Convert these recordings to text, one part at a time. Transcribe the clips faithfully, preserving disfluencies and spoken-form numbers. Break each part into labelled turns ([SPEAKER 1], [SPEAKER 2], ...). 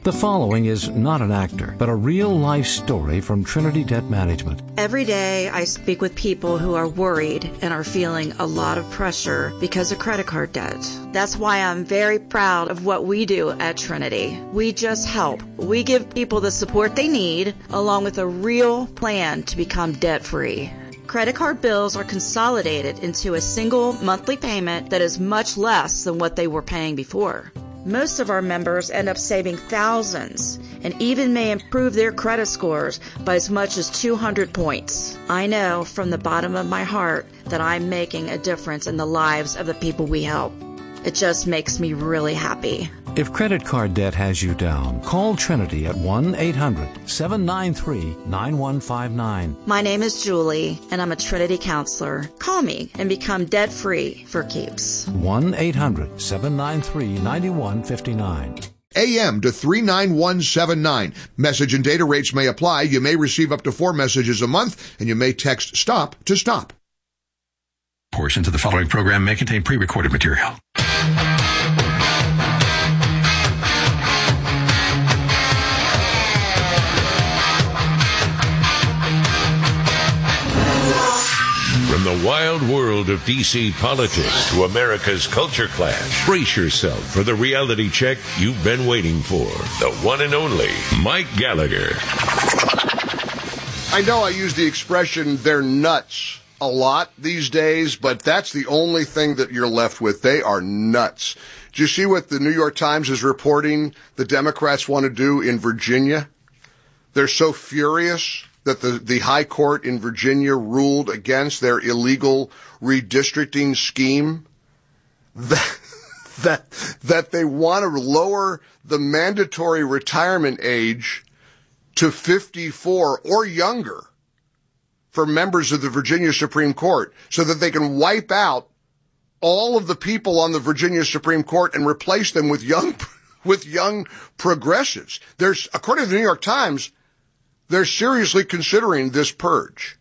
[SPEAKER 1] The following is not an actor, but a real-life story from Trinity Debt Management.
[SPEAKER 2] Every day I speak with people who are worried and are feeling a lot of pressure because of credit card debt. That's why I'm very proud of what we do at Trinity. We just help. We give people the support they need, along with a real plan to become debt-free. Credit card bills are consolidated into a single monthly payment that is much less than what they were paying before. Most of our members end up saving thousands and even may improve their credit scores by as much as two hundred points. I know from the bottom of my heart that I'm making a difference in the lives of the people we help. It just makes me really happy.
[SPEAKER 1] If credit card debt has you down, call Trinity at one eight hundred seven nine three nine one five nine.
[SPEAKER 2] My name is Julie, and I'm a Trinity counselor. Call me and become debt-free for keeps.
[SPEAKER 1] one eight hundred seven nine three nine one five nine.
[SPEAKER 3] A M to three nine one seven nine. Message and data rates may apply. You may receive up to four messages a month, and you may text STOP to STOP.
[SPEAKER 4] Portions of the following program may contain pre-recorded material.
[SPEAKER 5] From the wild world of D C politics to America's culture clash, brace yourself for the reality check you've been waiting for. The one and only Mike Gallagher.
[SPEAKER 3] I know I use the expression, they're nuts, a lot these days, but that's the only thing that you're left with. They are nuts. Do you see what the New York Times is reporting the Democrats want to do in Virginia? They're so furious that the, the high court in Virginia ruled against their illegal redistricting scheme, that, that, that they want to lower the mandatory retirement age to fifty-four or younger for members of the Virginia Supreme Court so that they can wipe out all of the people on the Virginia Supreme Court and replace them with young, with young progressives. There's, according to the New York Times, they're seriously considering this purge.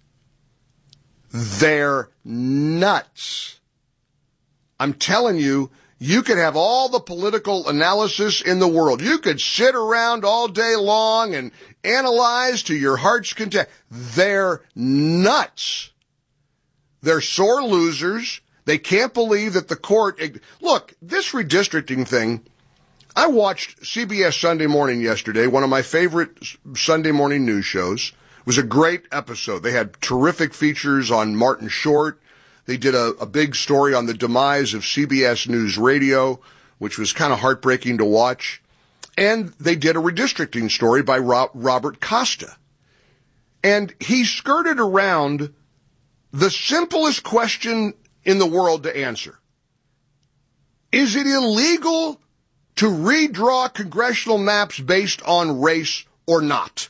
[SPEAKER 3] They're nuts. I'm telling you, you could have all the political analysis in the world. You could sit around all day long and analyze to your heart's content. They're nuts. They're sore losers. They can't believe that the court... Look, this redistricting thing... I watched C B S Sunday Morning yesterday, one of my favorite Sunday morning news shows. It was a great episode. They had terrific features on Martin Short. They did a, a big story on the demise of C B S News Radio, which was kind of heartbreaking to watch. And they did a redistricting story by Ro- Robert Costa. And he skirted around the simplest question in the world to answer. Is it illegal to redraw congressional maps based on race or not?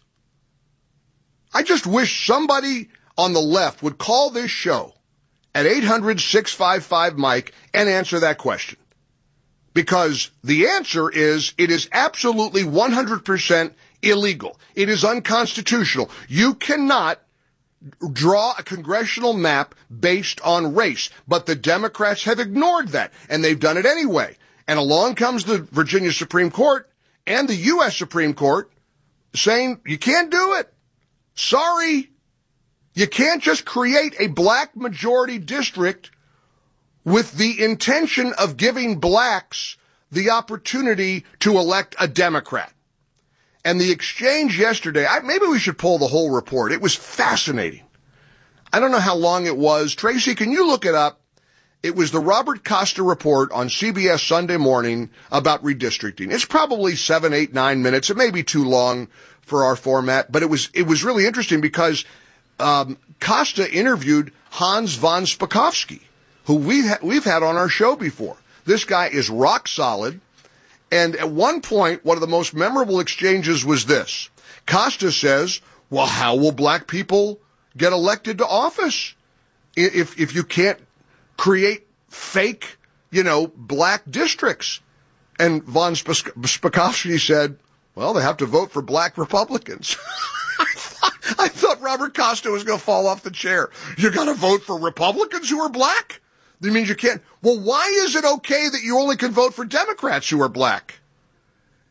[SPEAKER 3] I just wish somebody on the left would call this show at eight hundred six five five Mike and answer that question. Because the answer is it is absolutely one hundred percent illegal. It is unconstitutional. You cannot draw a congressional map based on race. But the Democrats have ignored that, and they've done it anyway. And along comes the Virginia Supreme Court and the U S Supreme Court saying, you can't do it. Sorry. You can't just create a black majority district with the intention of giving blacks the opportunity to elect a Democrat. And the exchange yesterday, I, maybe we should pull the whole report. It was fascinating. I don't know how long it was. Tracy, can you look it up? It was the Robert Costa report on C B S Sunday Morning about redistricting. It's probably seven, eight, nine minutes. It may be too long for our format, but it was it was really interesting because um, Costa interviewed Hans von Spakovsky, who we ha- we've had on our show before. This guy is rock solid. And at one point, one of the most memorable exchanges was this. Costa says, well, how will black people get elected to office if if you can't create fake, you know, black districts? And von Spakovsky said, well, they have to vote for black Republicans. I, thought, I thought Robert Costa was going to fall off the chair. You got to vote for Republicans who are black? That means you can't. Well, why is it okay that you only can vote for Democrats who are black?